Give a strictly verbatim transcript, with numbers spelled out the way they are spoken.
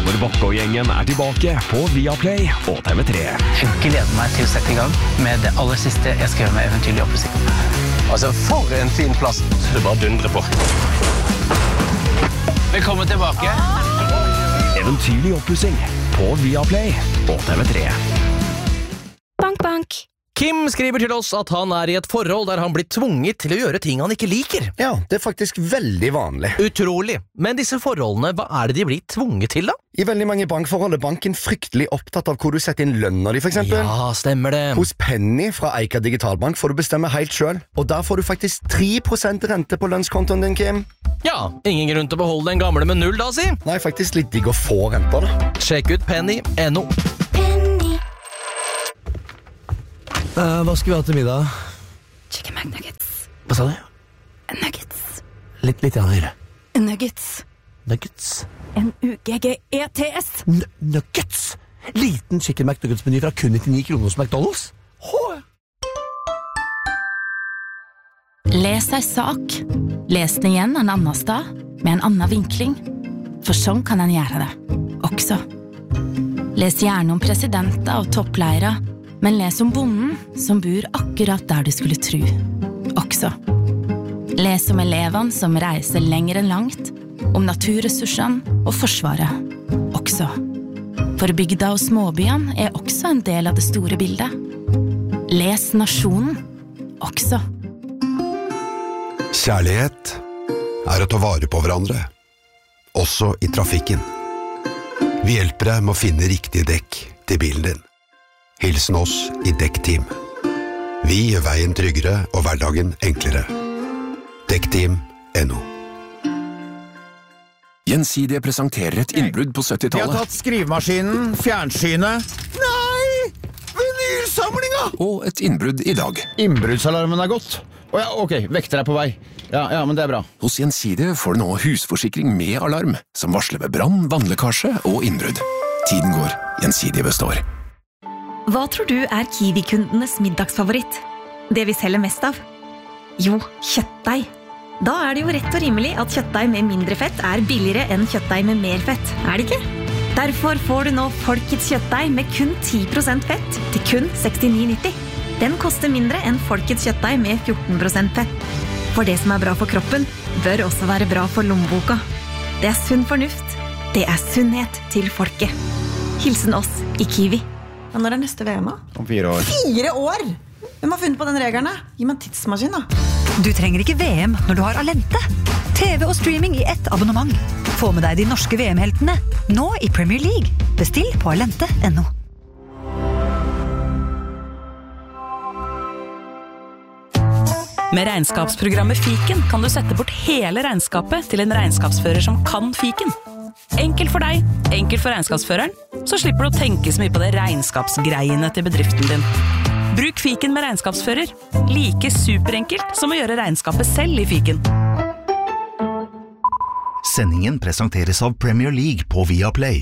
Halvor Bakke og gjengen er tilbake på Viaplay og T V tre. Jeg gleder meg til å sette i gang med det aller siste jeg skal gjøre med Eventyrlig oppussing. Altså, for en fin plass. Du bare dundrer på. Velkommen tilbake. Eventyrlig oppussing på Viaplay og T V tre. Bank, bank. Kim skriver til oss at han er i et forhold der han blir tvunget til å gjøre ting han ikke liker. Ja, det er faktisk veldig vanlig. Utrolig. Men disse forholdene, hva er det de blir tvunget til da? I veldig mange bankforhold er banken fryktelig opptatt av hvor du setter inn lønner de, for eksempel. Ja, stemmer det. Hos Penny fra Eika Digitalbank får du bestemme helt selv, og der får du faktisk tre prosent rente på lønnskontoen din, Kim. Ja, ingen grunn til å beholde den gamle med null da, si. Nei, faktisk litt digg å få renter da. Sjekk ut Penny punktum no. Uh, hva skal vi ha til middag? Chicken McNuggets. Hva sa du? Nuggets. Litt, litt høyere. Nuggets. Nuggets. N U G G E T S. N nuggets? Liten chicken McNuggets-meny fra kun nittionio kroner hos McDonald's? Hå! Les ei sak. Les den igjen en annen sted, med en annen vinkling. For sånn kan en gjøre det, også. Les gjerne om presidenter og toppleiere, men les om bonden som bor akkurat der du skulle tro, også. Les om elevene som reiser lenger enn langt, om naturressursene og forsvaret, også. For bygda og småbyene er også en del av det store bildet. Les nasjonen, også. Kjærlighet er å ta vare på hverandre, også i trafikken. Vi hjelper deg med å finne riktig dekk til bilen din. Hilsen oss i Dekkteam. Vi gjør veien tryggere og hverdagen enklere. Dekkteam punktum no. Gjensidige presenterer et innbrudd på syttitallet. Vi har tatt skrivemaskinen, fjernsynet. Nei! Vinylsamlinga! Og et innbrudd i dag. Innbruddsalarmen er gått. Å ja, ok, vekter er på vei. Ja, ja, men det er bra. Hos Gjensidige får du nå husforsikring med alarm, som varsler ved brann, vannlekkasje og innbrudd. Tiden går, Gjensidige består. Hva tror du er Kiwi-kundenes middagsfavoritt? Det vi selger mest av? Jo, kjøttdeig. Da er det jo rett og rimelig at kjøttdeig med mindre fett er billigere enn kjøttdeig med mer fett, er det ikke? Derfor får du nå Folkets kjøttdeig med kun ti prosent fett til kun sekstini nitti. Den koster mindre enn Folkets kjøttdeig med fjorten prosent fett. For det som er bra for kroppen, bør også være bra for lommeboka. Det er sunn fornuft. Det er sunnhet til folket. Hilsen oss i Kiwi. Men når er neste V M da? Om fire år. Fire år? Hvem har funnet på den regelen? Gi meg en tidsmaskin da. Du trenger ikke V M når du har Alente. T V og streaming i ett abonnement. Få med deg de norske V M-heltene, nå i Premier League. Bestill på alente punktum no. Med regnskapsprogrammet Fiken kan du sette bort hele regnskapet til en regnskapsfører som kan Fiken. Enkelt for deg, enkelt for regnskapsføreren, så slipper du å tenke så mye på det regnskapsgreiene til bedriften din. Bruk Fiken med regnskapsfører. Like superenkelt som å gjøre regnskapet selv i Fiken. Sendingen presenteres av Premier League på Viaplay.